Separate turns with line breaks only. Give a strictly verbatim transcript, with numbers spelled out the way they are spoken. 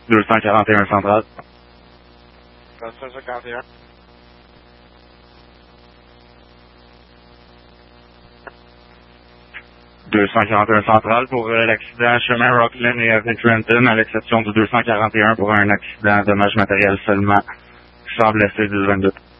deux cent quarante et un central.
deux cent cinquante et un.
deux cent quarante et un central pour euh, l'accident chemin Rockland et avec Trenton, à l'exception du deux cent quarante et un pour un accident dommage matériel seulement. Sans blessé du vingt-deux.